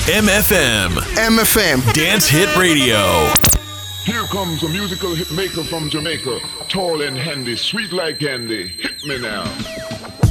MFM. MFM. Dance Hit Radio. Here comes a musical hit maker from Jamaica, tall and handy, sweet like candy. Hit me now.